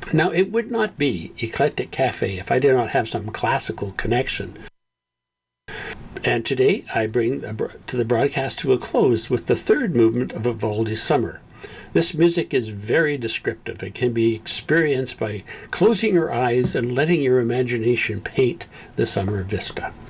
Now, it would not be Eclectic Cafe if I did not have some classical connection. And today I bring the broadcast to a close with the third movement of Vivaldi's Summer. This music is very descriptive. It can be experienced by closing your eyes and letting your imagination paint the summer vista.